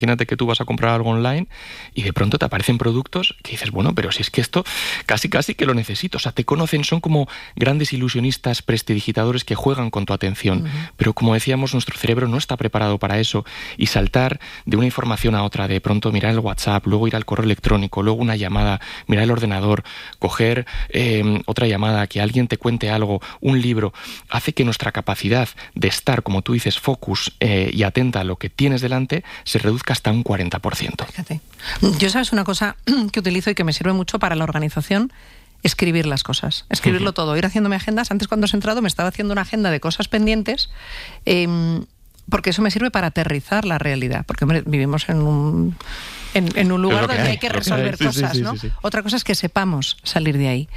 Imagínate que tú vas a comprar algo online y de pronto te aparecen productos que dices, bueno, pero si es que esto casi que lo necesito. O sea, te conocen, son como grandes ilusionistas, prestidigitadores que juegan con tu atención. Pero como decíamos, nuestro cerebro no está preparado para eso, y saltar de una información a otra, de pronto mirar el WhatsApp, luego ir al correo electrónico, luego una llamada, mirar el ordenador, coger otra llamada, que alguien te cuente algo, un libro, hace que nuestra capacidad de estar, como tú dices, focus y atenta a lo que tienes delante, se reduzca hasta un 40%. Fíjate. Yo, ¿sabes una cosa que utilizo y que me sirve mucho para la organización? Escribir las cosas, escribirlo todo, ir haciéndome agendas. Antes, cuando has entrado, me estaba haciendo una agenda de cosas pendientes, porque eso me sirve para aterrizar la realidad, porque hombre, vivimos en un lugar donde hay que resolver cosas, ¿no? Sí. Otra cosa es que sepamos salir de ahí.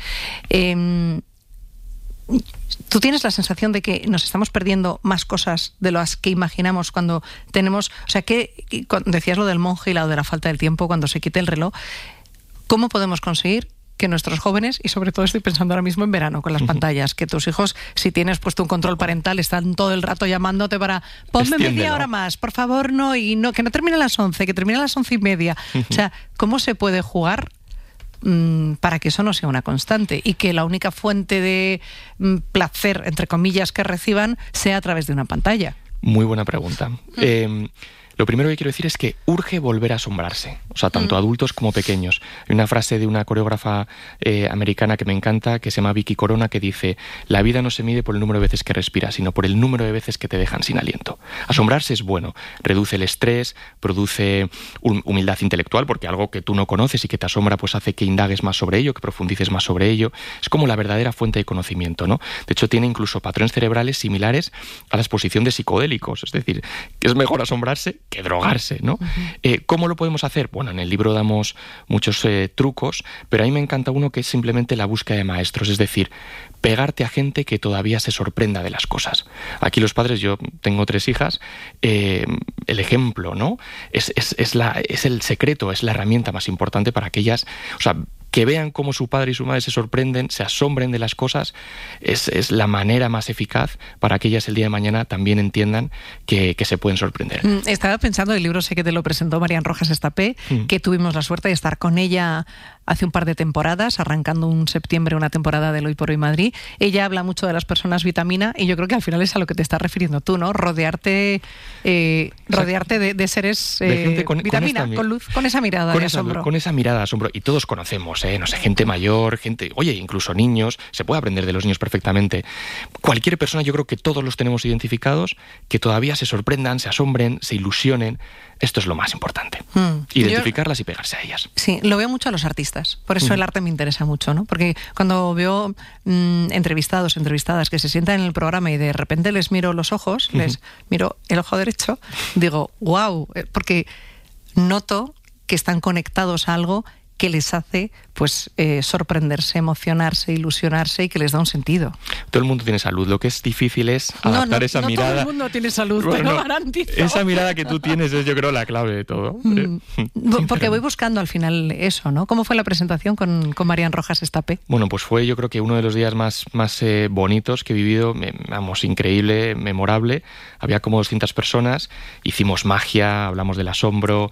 ¿Tú tienes la sensación de que nos estamos perdiendo más cosas de las que imaginamos cuando tenemos... O sea, decías lo del monje y lo de la falta del tiempo, cuando se quite el reloj. ¿Cómo podemos conseguir que nuestros jóvenes, y sobre todo estoy pensando ahora mismo en verano con las pantallas, que tus hijos, si tienes puesto un control parental, están todo el rato llamándote para ponme media hora más, por favor, no, y no, que no termine a las 11, que termine a las 11:30? O sea, ¿cómo se puede jugar para que eso no sea una constante y que la única fuente de placer, entre comillas, que reciban sea a través de una pantalla? Muy buena pregunta. Lo primero que quiero decir es que urge volver a asombrarse, o sea, tanto adultos como pequeños. Hay una frase de una coreógrafa americana que me encanta, que se llama Vicky Corona, que dice: la vida no se mide por el número de veces que respiras, sino por el número de veces que te dejan sin aliento. Asombrarse es bueno, reduce el estrés, produce humildad intelectual, porque algo que tú no conoces y que te asombra, pues hace que indagues más sobre ello, que profundices más sobre ello. Es como la verdadera fuente de conocimiento, ¿no? De hecho, tiene incluso patrones cerebrales similares a la exposición de psicodélicos, es decir, que es mejor asombrarse que drogarse, ¿no? ¿Cómo lo podemos hacer? Bueno, en el libro damos muchos trucos, pero a mí me encanta uno que es simplemente la búsqueda de maestros, es decir, pegarte a gente que todavía se sorprenda de las cosas. Aquí los padres, yo tengo 3 hijas, el ejemplo, ¿no? Es el secreto, es la herramienta más importante para que ellas, o sea, que vean cómo su padre y su madre se sorprenden, se asombren de las cosas, es la manera más eficaz para que ellas el día de mañana también entiendan que se pueden sorprender. Estaba pensando, el libro sé que te lo presentó Marian Rojas Estapé, que tuvimos la suerte de estar con ella hace un par de temporadas, arrancando en septiembre una temporada de Hoy por Hoy Madrid. Ella habla mucho de las personas vitamina, y yo creo que al final es a lo que te estás refiriendo tú, ¿no? Rodearte de seres de gente con vitamina, con luz, con esa mirada de asombro. Con esa mirada de asombro. Y todos conocemos, no sé, gente mayor, incluso niños, se puede aprender de los niños perfectamente. Cualquier persona, yo creo que todos los tenemos identificados, que todavía se sorprendan, se asombren, se ilusionen. Esto es lo más importante. Identificarlas y pegarse a ellas. Sí, lo veo mucho a los artistas. Por eso el arte me interesa mucho, ¿no? Porque cuando veo entrevistadas que se sientan en el programa y de repente les miro los ojos, les miro el ojo derecho, digo, wow, porque noto que están conectados a algo que les hace pues sorprenderse, emocionarse, ilusionarse, y que les da un sentido. Todo el mundo tiene salud. Lo que es difícil es adaptar esa mirada. No todo el mundo tiene salud, bueno, te lo garantizo. Esa mirada que tú tienes es, yo creo, la clave de todo. Porque voy buscando al final eso, ¿no? ¿Cómo fue la presentación con Marian Rojas Estapé? Bueno, pues fue, yo creo que uno de los días más bonitos que he vivido, increíble, memorable. Había como 200 personas, hicimos magia, hablamos del asombro,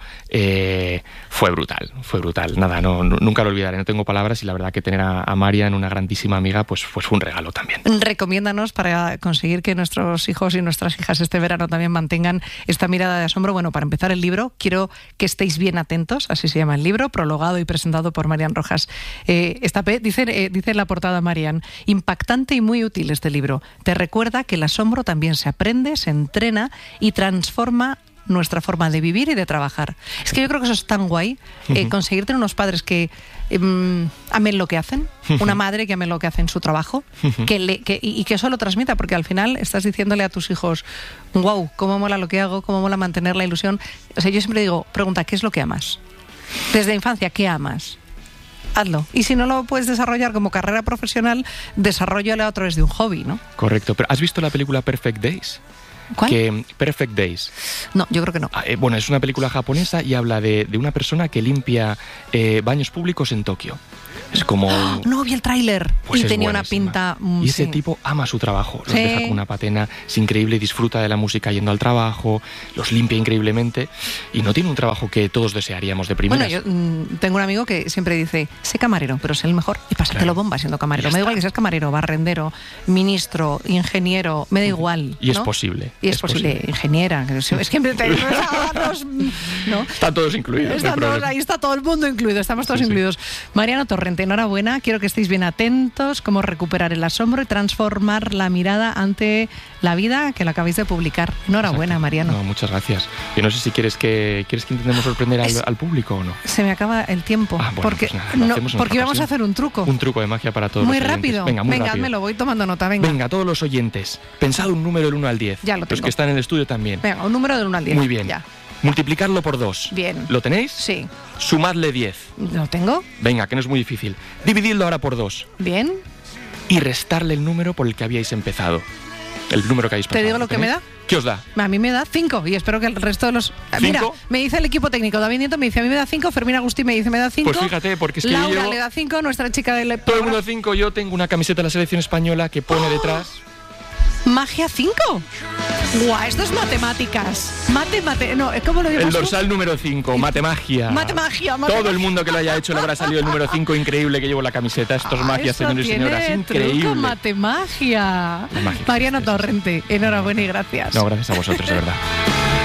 fue brutal. Nada, nunca lo olvidaré, no tengo palabras, y la verdad que tener a Marian, una grandísima amiga, pues fue un regalo también. Recomiéndanos para conseguir que nuestros hijos y nuestras hijas este verano también mantengan esta mirada de asombro. Bueno, para empezar, el libro, quiero que estéis bien atentos, así se llama el libro, prologado y presentado por Marian Rojas Estapé. Dice en la portada Marian: impactante y muy útil este libro. Te recuerda que el asombro también se aprende, se entrena y transforma nuestra forma de vivir y de trabajar. Es que yo creo que eso es tan guay, conseguir tener unos padres que amen lo que hacen, una madre que ame lo que hace en su trabajo, y que eso lo transmita, porque al final estás diciéndole a tus hijos, wow, cómo mola lo que hago, cómo mola mantener la ilusión. O sea, yo siempre digo, pregunta, ¿qué es lo que amas? Desde la infancia, ¿qué amas? Hazlo. Y si no lo puedes desarrollar como carrera profesional, desarrollalo a través de un hobby, ¿no? Correcto. Pero ¿has visto la película Perfect Days? ¿Cuál? Perfect Days. No, yo creo que no. Bueno, es una película japonesa y habla de una persona que limpia baños públicos en Tokio. Es como... No, vi el tráiler Pues y tenía una buenísima. pinta... Y ese sí. tipo ama su trabajo, los Sí. deja con una patena, es increíble, disfruta de la música yendo al trabajo, los limpia increíblemente y no tiene un trabajo que todos desearíamos de primeras. Bueno, yo tengo un amigo que siempre dice, sé camarero, pero sé el mejor y pásatelo bomba siendo camarero. Me da igual que seas camarero, barrendero, ministro, ingeniero, me da igual. Y es ¿no? posible. Y es posible, ingeniera. Es que siempre te... ¿no? Están todos incluidos. no hay Están todos, problema. ahí está todo el mundo incluido, estamos todos Sí, sí. incluidos. Mariano Torrente, enhorabuena, quiero que estéis bien atentos, cómo recuperar el asombro y transformar la mirada ante la vida que lo acabáis de publicar. Enhorabuena, Exacto. Mariano. No, muchas gracias. Yo no sé si quieres que intentemos sorprender al público o no. Se me acaba el tiempo, Ah, bueno, porque, pues nada, lo hacemos en porque otra íbamos a ocasión. hacer un truco. Un truco de magia para todos Muy los oyentes. rápido. Venga, muy rápido. me lo voy tomando nota, venga. Venga, todos los oyentes, pensad un número del 1 al 10. Ya lo Los tengo. que están en el estudio también. Venga, un número del 1 al 10. Muy bien. Ya. Multiplicarlo por 2. Bien. ¿Lo tenéis? Sí. Sumadle 10. ¿Lo tengo? Venga, que no es muy difícil. Divididlo ahora por 2. Bien. Y restarle el número por el que habíais empezado. El número que habéis ¿Te pasado. digo lo que me tenéis? da? ¿Qué os da? A mí me da 5 y espero que el resto de los... Mira, ¿Cinco? me dice el equipo técnico, David Nieto me dice, a mí me da 5, Fermín Agustín me dice, me da 5. Pues fíjate, porque es que Laura yo llevo... le da 5, nuestra chica del... Todo el mundo 5, yo tengo una camiseta de la selección española que pone detrás... ¿Magia 5? ¡Guau! Esto es matemáticas. No, ¿cómo lo digo? El dorsal número 5, matemagia. Matemagia. Todo el mundo que lo haya hecho le habrá salido el número 5, increíble que llevo la camiseta. Esto es magia, Esto señores y señoras, tiene increíble. truco, matemagia. Es mágico, Mariano sí, sí. Torrente, enhorabuena y gracias. No, gracias a vosotros, de verdad.